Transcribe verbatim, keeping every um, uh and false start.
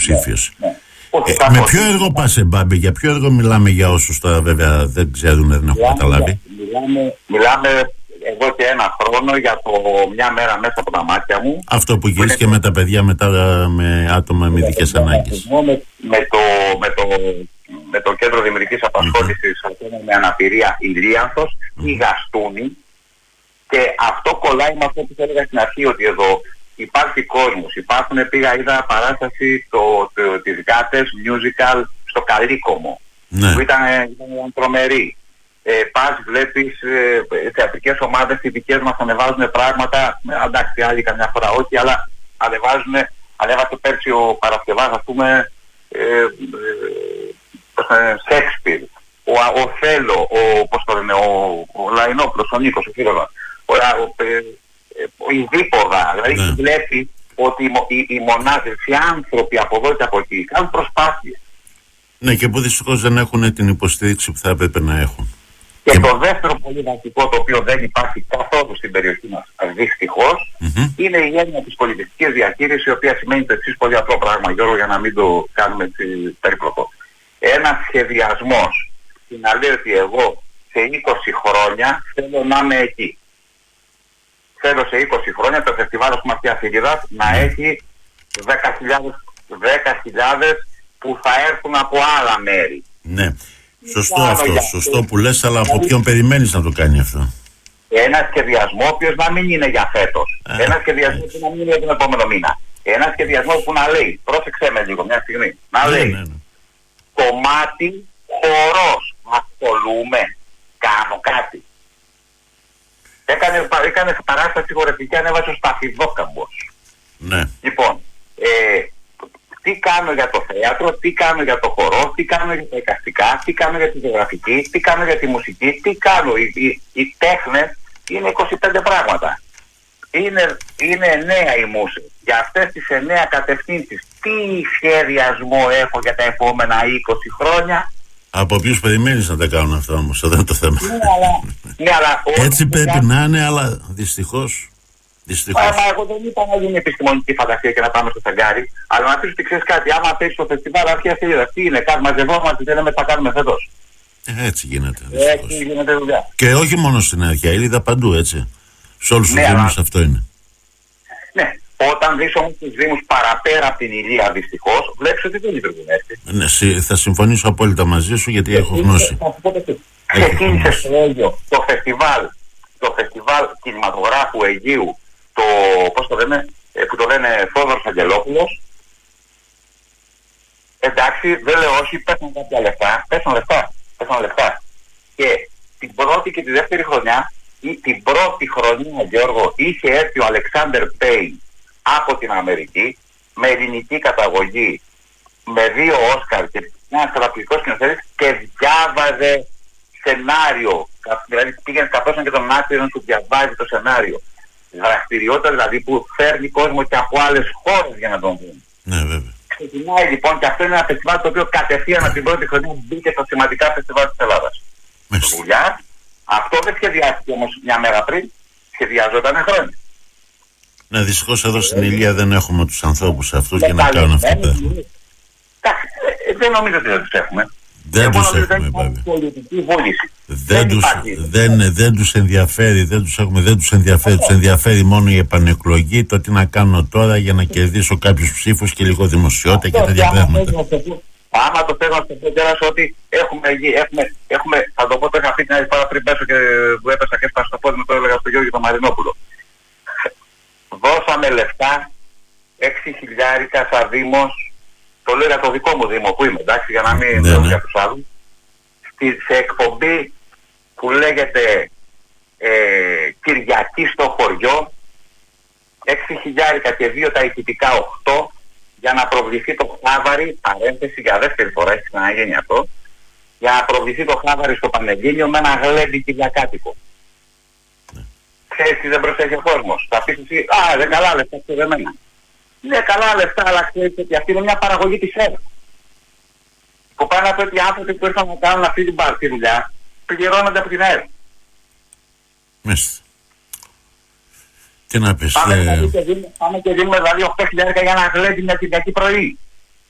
υποψήφιος. Ναι. Ε, με ποιο έργο πας, Μπάμπη, για ποιο έργο μιλάμε, για όσους τώρα βέβαια δεν ξέρουν, δεν έχουν μιλάμε, καταλάβει? Μιλάμε, μιλάμε εδώ και ένα χρόνο για το μια μέρα μέσα από τα μάτια μου. Αυτό που γυρίστηκε με τα παιδιά μετά, με άτομα με ειδικές ανάγκες. Με, με, το, με, το, με το Κέντρο Δημιουργικής Απασχόλησης mm-hmm. με αναπηρία Ηλίανθος mm-hmm. η Γαστούνη. Και αυτό κολλάει με αυτό που έλεγα στην αρχή, ότι εδώ υπάρχει κόσμος. Υπάρχουν, πήγα, είδα παράσταση το, το, της Γάτες musical στο Καλίκομο, ναι. που ήταν, ήταν τρομερή. Ε, πας, βλέπεις ε, θεατρικές ομάδες, οι δικές μας ανεβάζουν πράγματα, ε, εντάξει, άλλοι καμιά φορά όχι, αλλά ανεβάζουν, ανέβασε πέρσι ο Παρασκευάς, ας πούμε, ε, ε, Σέξπιρ, ο, ο Θέλο, ο, πώς το λένε, ο, ο Λαϊνόπουλος, ο Νίκος, ο Φίλος, ο, ο, ε, η Δίποδα, δηλαδή ναι. βλέπει ότι οι, οι, οι μονάδες, οι άνθρωποι από εδώ και από εκεί κάνουν προσπάθειες. Ναι, και που δυστυχώς δεν έχουν την υποστήριξη που θα έπρεπε να έχουν. Και, και το δεύτερο πολύ βασικό, το οποίο δεν υπάρχει καθόλου στην περιοχή μας, δυστυχώς, mm-hmm. είναι η έννοια της πολιτιστικής διαχείρισης, η οποία σημαίνει το εξής πολύ απλό πράγμα, Γιώργο, για να μην το κάνουμε περίπλοκο. Ένας σχεδιασμός, να λέει ότι εγώ σε είκοσι χρόνια θέλω να είμαι εκεί. Θέλω σε είκοσι χρόνια το φεστιβάλ Μαθιάς Σίγηρας να έχει δέκα χιλιάδες που θα έρθουν από άλλα μέρη. Ναι, σωστό αυτό, σωστό που λες, αλλά από ποιον περιμένεις να το κάνει αυτό? Ένα σχεδιασμό ο οποίος να μην είναι για φέτος. Α, ένα σχεδιασμό που να μην είναι για τον επόμενο μήνα. Ένα σχεδιασμό που να λέει, πρόσεξε με λίγο μια στιγμή, να ναι, λέει ναι, ναι. κομμάτι χορός, ασχολούμαι, κάνω κάτι. Έκανε, έκανε παράσταση χορευτική, ανέβασε ο Σταφιδόκαμπος. Ναι. Λοιπόν, ε, τι κάνω για το θέατρο, τι κάνω για το χορό, τι κάνω για τα εικαστικά, τι κάνω για τη γεωγραφική, τι κάνω για τη μουσική, τι κάνω. Οι, οι, οι τέχνες είναι είκοσι πέντε πράγματα. Είναι, είναι εννέα οι μουσες. Για αυτές τις εννέα κατευθύνσεις, τι σχεδιασμό έχω για τα επόμενα είκοσι χρόνια? Από ποιους περιμένεις να τα κάνουν αυτά όμως, αυτό είναι το θέμα. Ναι, αλλά, ναι, αλλά έτσι πρέπει κάνει... να είναι, αλλά δυστυχώς. Δυστυχώς. Μα εγώ δεν είπα να γίνει επιστημονική φαντασία και να πάμε στο φεγγάρι, αλλά να πεις ότι ξέρεις κάτι, άμα πέσει στο φεστιβάλ αρχαία σελίδα, τι είναι, κάτι μαζευόμαστε και λέμε θα κάνουμε φέτος. Ε, έτσι γίνεται. Έτσι γίνεται δουλειά. Και όχι μόνο στην αρχαία, είδα παντού έτσι. Σε όλους τους ναι, δήμους αυτό είναι. Ναι. Όταν δεις όμως τους δήμους παραπέρα από την Ηλία, δυστυχώς, βλέπεις ότι δεν λειτουργούν έτσι. Ναι, θα συμφωνήσω απόλυτα μαζί σου, γιατί έχω γνώση. Ξεκίνησε στο Αίγιο το φεστιβάλ, το φεστιβάλ κινηματογράφου Αιγείου, το, πώς το λένε, που το λένε Θόδωρος Αγγελόπουλος. Εντάξει, δεν λέω όχι, πέσαν κάποια λεφτά, πέσαν λεφτά, πέσαν λεφτά. Και την πρώτη και τη δεύτερη χρονιά, ή την πρώτη χρονιά, Γιώργο, είχε έρθει ο Αλεξάνδερ Πέιν από την Αμερική, με ελληνική καταγωγή, με δύο Όσκαρ και ένα καταπληκτικό σκηνοθέτης, και διάβαζε σενάριο. Δηλαδή πήγαινε καθώς και τον άκρη να του διαβάζει το σενάριο. Δραστηριότητα δηλαδή που φέρνει κόσμο και από άλλες χώρες για να τον δουν. Ναι, βέβαια. Ξεκινάει λοιπόν, και αυτό είναι ένα φεστιβάλ το οποίο κατευθείαν από την πρώτη χρονιά μπήκε στα σημαντικά φεστιβάλ της Ελλάδας. Δουλειά. Αυτό δεν σχεδιάστηκε όμως μια μέρα πριν, σχεδιάζονταν χρόνια. Ναι, δυστυχώς εδώ στην Ηλία δεν έχουμε τους ανθρώπους αυτούς για να κάνουν αυτό που έχουμε. Δεν νομίζω ότι δεν τους έχουμε. Δεν τους έχουμε, βέβαια. Δεν τους, δεν, δεν τους ενδιαφέρει, δεν τους έχουμε, δεν τους ενδιαφέρει. Τους ενδιαφέρει μόνο η επανεκλογή, το τι να κάνω τώρα για να κερδίσω κάποιους ψήφους και λίγο δημοσιότητα και τέτοια πράγματα. Άμα το θέλω να το πω κιόλας ότι έχουμε, έχουμε, έχουμε, θα το πω το είχα πει την άλλη φορά πριν πέσω και που έπεσα και έφτασα στο πόδι μου, το έλεγα στο Γιώργο τον Μαρινόπουλο. Δώσαμε λεφτά, έξι χιλιάρικα σαν Δήμος, το λέω για το δικό μου Δήμο που είμαι, εντάξει, για να μην λέω για τους άλλους, σε εκπομπή που λέγεται ε, Κυριακή στο χωριό, έξι χιλιάρικα και δύο τα ηχητικά οκτώ, για να προβληθεί το Χάβαρι, παρένθεση για δεύτερη φορά έχει ξαναγίνει αυτό, για να προβληθεί το Χάβαρι στο Πανελλήνιο με ένα γλέντι κυριακάτικο. Ναι. Ξέρεις τι δεν προσέχει ο κόσμος. Θα πεις εσύ, α, δεν καλά λεφτά, αυτό δεν μένα. Ναι, καλά λεφτά, αλλά ξέρεις ότι αυτή είναι μια παραγωγή της ΕΡΤ. Που πάνε να πει ότι οι άνθρωποι που ήρθαν να κάνουν αυτή την πάρτη δουλειά, πληρώνονται από την ΕΡΤ. Μάλιστα. Τι να πεις, πάμε, ε... και δίνουμε, πάμε και δίνουμε δηλαδή οκτώ χιλιάδες για ένα γλέντι μια Κυριακή πρωί.